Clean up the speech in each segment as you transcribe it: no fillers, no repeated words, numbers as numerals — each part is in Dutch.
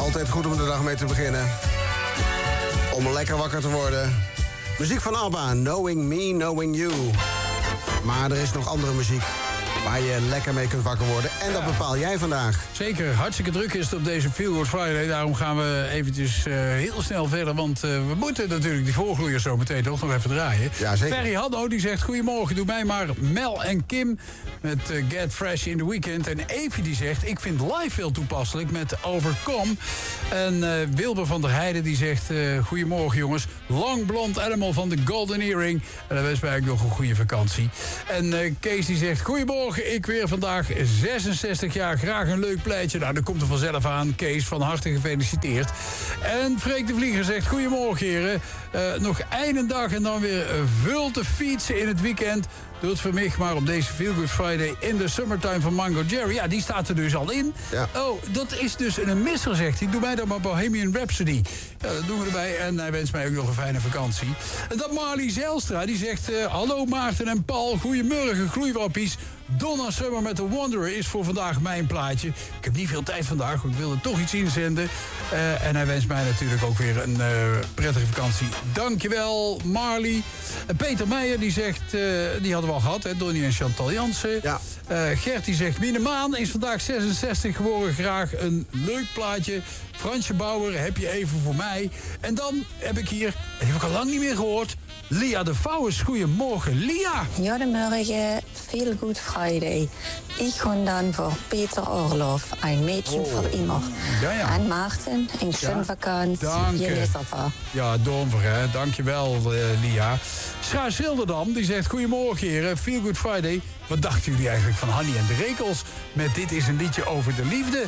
Altijd goed om de dag mee te beginnen. Om lekker wakker te worden. Muziek van ABBA, Knowing Me, Knowing You. Maar er is nog andere muziek waar je lekker mee kunt wakker worden. En dat bepaal jij vandaag. Zeker, hartstikke druk is het op deze Feel Good Friday. Daarom gaan we eventjes heel snel verder. Want we moeten natuurlijk die voorgloeiers zo meteen toch nog even draaien. Ja, zeker. Ferry Haddo die zegt: goedemorgen, doe mij maar Mel en Kim met Get Fresh in the Weekend. En Evie die zegt: ik vind live veel toepasselijk met Overcome. En Wilber van der Heijden die zegt: goedemorgen jongens, Long Blond Animal van de Golden Earring. En dan wens mij ook nog een goede vakantie. En Kees die zegt: goedemorgen, ik weer vandaag 66 jaar, graag een leuk pleitje. Nou, dat komt er vanzelf aan. Kees, van harte gefeliciteerd. En Freek de Vlieger zegt: goedemorgen heren. Nog één dag en dan weer veel te fietsen in het weekend. Doe het voor mij maar op deze Feel Good Friday in the Summertime van Mango Jerry. Ja, die staat er dus al in. Ja. Oh, dat is dus een misser, zegt hij. Doe mij dan maar Bohemian Rhapsody. Ja, dat doen we erbij. En hij wenst mij ook nog een fijne vakantie. En dan Marlie Zijlstra, die zegt: hallo Maarten en Paul, goedemorgen, gloeiwappies. Donna Summer met The Wanderer is voor vandaag mijn plaatje. Ik heb niet veel tijd vandaag, ik wilde toch iets inzenden. En hij wenst mij natuurlijk ook weer een prettige vakantie. Dankjewel, Marlie. Peter Meijer, die zegt, die hadden we al gehad, hè, Donnie en Chantal Jansen. Ja. Gert, die zegt: Mine Maan is vandaag 66 geworden. Graag een leuk plaatje. Fransje Bauer, heb je even voor mij. En dan heb ik hier, die heb ik al lang niet meer gehoord, Lia de Vouwers. Goedemorgen, Lia. Goedemorgen, Feel Good Friday. Ich und dann voor Peter Orloff, ein Mädchen voor immer. Ja, ja. En Maarten, een schöne vakantie. Dank je. Jelisava. Ja, Donver, hè. Dankjewel, Lia. Schaar Zilderdam, die zegt: goedemorgen, heren. Feel Good Friday. Wat dachten jullie eigenlijk van Hanny en de Rekels? Met Dit is een liedje over de liefde.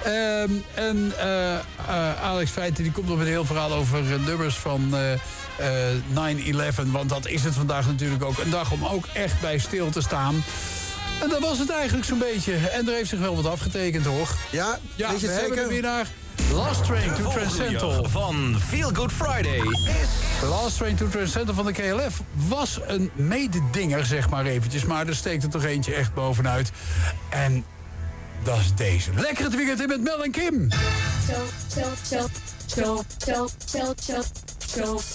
Alex Feiten, die komt op een heel verhaal over nummers van 9/11. Want dat is het vandaag natuurlijk ook. Een dag om ook echt bij stil te staan. En dat was het eigenlijk zo'n beetje. En er heeft zich wel wat afgetekend, hoor. Ja, ja, weet je we het hebben zeker? er weer naar Last Train to Transcendental. Van Feel Good Friday is... Last Train to Transcendental van de KLF was een mededinger, zeg maar eventjes. Maar er steekt er toch eentje echt bovenuit. En dat is deze. Lekker het weekend in met Mel en Kim. Zo